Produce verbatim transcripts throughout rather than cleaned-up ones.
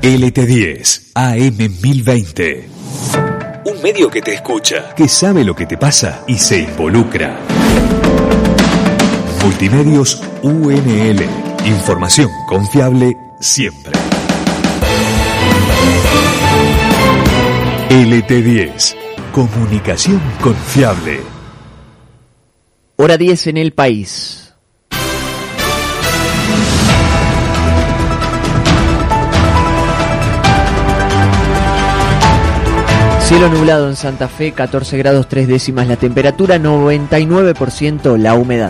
L T diez, A M mil veinte. Un medio que te escucha, que sabe lo que te pasa y se involucra. Multimedios U N L. Información confiable siempre. L T diez. Comunicación confiable. Hora diez en el país. Cielo nublado en Santa Fe, catorce grados tres décimas la temperatura, noventa y nueve por ciento la humedad.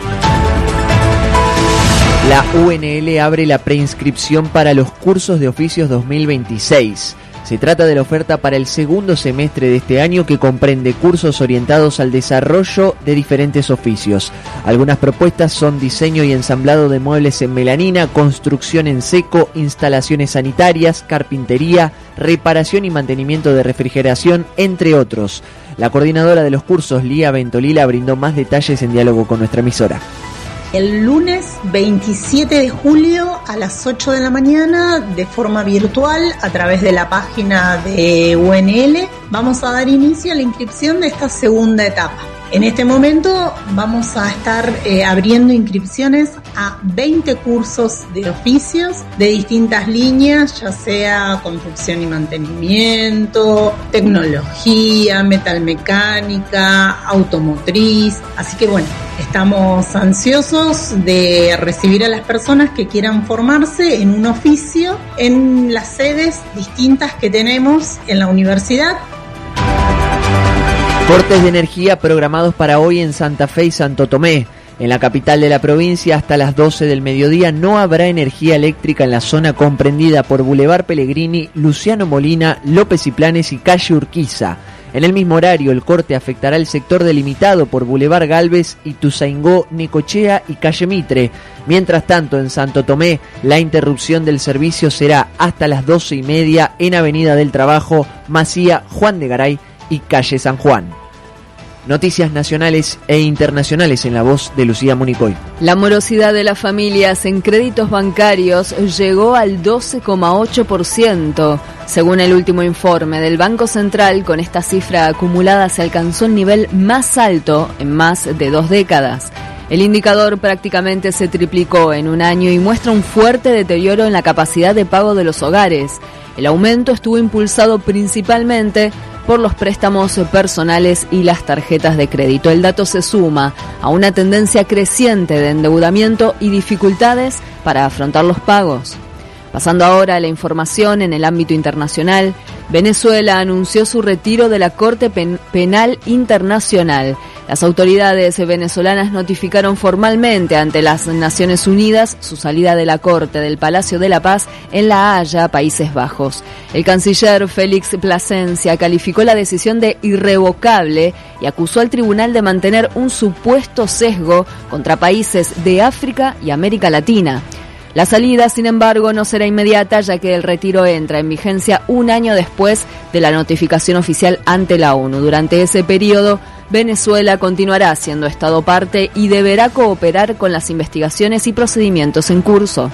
La U N L abre la preinscripción para los cursos de oficios dos mil veintiséis. Se trata de la oferta para el segundo semestre de este año que comprende cursos orientados al desarrollo de diferentes oficios. Algunas propuestas son diseño y ensamblado de muebles en melanina, construcción en seco, instalaciones sanitarias, carpintería, reparación y mantenimiento de refrigeración, entre otros. La coordinadora de los cursos, Lía Ventolila, brindó más detalles en diálogo con nuestra emisora. El lunes veintisiete de julio a las ocho de la mañana, de forma virtual, a través de la página de U N L, vamos a dar inicio a la inscripción de esta segunda etapa. En este momento vamos a estar eh, abriendo inscripciones a veinte cursos de oficios de distintas líneas, ya sea construcción y mantenimiento, tecnología, metalmecánica, automotriz. Así que bueno, estamos ansiosos de recibir a las personas que quieran formarse en un oficio en las sedes distintas que tenemos en la universidad. Cortes de energía programados para hoy en Santa Fe y Santo Tomé. En la capital de la provincia, hasta las doce del mediodía, no habrá energía eléctrica en la zona comprendida por Boulevard Pellegrini, Luciano Molina, López y Planes y Calle Urquiza. En el mismo horario, el corte afectará el sector delimitado por Boulevard Galvez, Ituzaingó, Necochea y Calle Mitre. Mientras tanto, en Santo Tomé, la interrupción del servicio será hasta las doce y media en Avenida del Trabajo, Macía, Juan de Garay y Calle San Juan. Noticias nacionales e internacionales en la voz de Lucía Municoy. La morosidad de las familias en créditos bancarios llegó al doce coma ocho por ciento. Según el último informe del Banco Central, con esta cifra acumulada se alcanzó el nivel más alto en más de dos décadas. El indicador prácticamente se triplicó en un año y muestra un fuerte deterioro en la capacidad de pago de los hogares. El aumento estuvo impulsado principalmente por los préstamos personales y las tarjetas de crédito. El dato se suma a una tendencia creciente de endeudamiento y dificultades para afrontar los pagos. Pasando ahora a la información en el ámbito internacional, Venezuela anunció su retiro de la Corte Pen- Penal Internacional. Las autoridades venezolanas notificaron formalmente ante las Naciones Unidas su salida de la Corte del Palacio de la Paz en La Haya, Países Bajos. El canciller Félix Plasencia calificó la decisión de irrevocable y acusó al tribunal de mantener un supuesto sesgo contra países de África y América Latina. La salida, sin embargo, no será inmediata, ya que el retiro entra en vigencia un año después de la notificación oficial ante la ONU. Durante ese periodo, Venezuela continuará siendo Estado parte y deberá cooperar con las investigaciones y procedimientos en curso.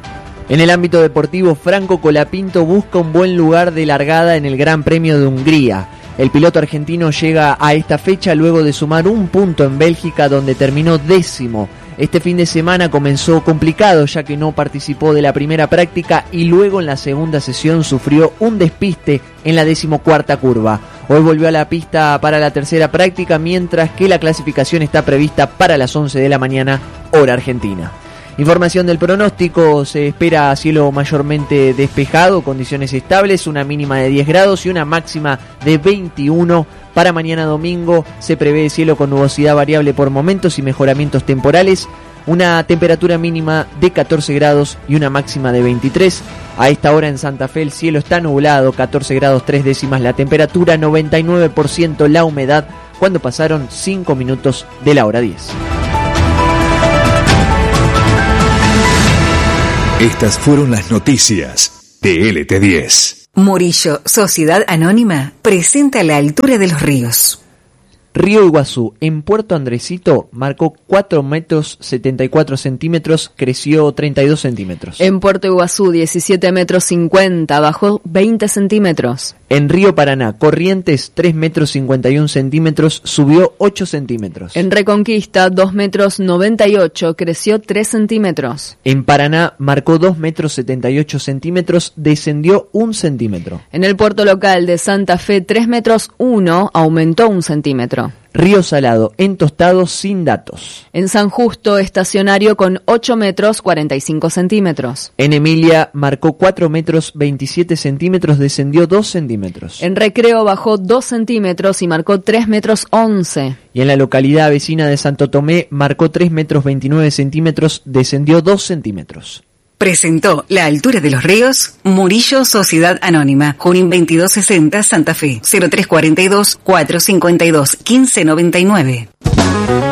En el ámbito deportivo, Franco Colapinto busca un buen lugar de largada en el Gran Premio de Hungría. El piloto argentino llega a esta fecha luego de sumar un punto en Bélgica, donde terminó décimo. Este fin de semana comenzó complicado, ya que no participó de la primera práctica y luego en la segunda sesión sufrió un despiste en la decimocuarta curva. Hoy volvió a la pista para la tercera práctica, mientras que la clasificación está prevista para las once de la mañana, hora argentina. Información del pronóstico: se espera cielo mayormente despejado, condiciones estables, una mínima de diez grados y una máxima de veintiuno. Para mañana domingo se prevé cielo con nubosidad variable por momentos y mejoramientos temporales, una temperatura mínima de catorce grados y una máxima de veintitrés. A esta hora en Santa Fe el cielo está nublado, catorce grados tres décimas la temperatura, noventa y nueve por ciento la humedad, cuando pasaron cinco minutos de la hora diez. Estas fueron las noticias de L T diez. Murillo, Sociedad Anónima, presenta La Altura de los Ríos. Río Iguazú, en Puerto Andresito, marcó cuatro metros setenta y cuatro centímetros, creció treinta y dos centímetros. En Puerto Iguazú, diecisiete metros cincuenta, bajó veinte centímetros. En Río Paraná, Corrientes, tres metros cincuenta y uno centímetros, subió ocho centímetros. En Reconquista, dos metros noventa y ocho, creció tres centímetros. En Paraná, marcó dos metros setenta y ocho centímetros, descendió un centímetro. En el puerto local de Santa Fe, tres metros uno, aumentó un centímetro. Río Salado, en Tostado, sin datos. En San Justo, estacionario con ocho metros cuarenta y cinco centímetros. En Emilia, marcó cuatro metros veintisiete centímetros, descendió dos centímetros. En Recreo bajó dos centímetros y marcó tres metros once. Y en la localidad vecina de Santo Tomé, marcó tres metros veintinueve centímetros, descendió dos centímetros. Presentó La Altura de los Ríos, Murillo Sociedad Anónima, Junín veintidós sesenta, Santa Fe, cero tres cuarenta y dos, cuatrocientos cincuenta y dos, quince noventa y nueve.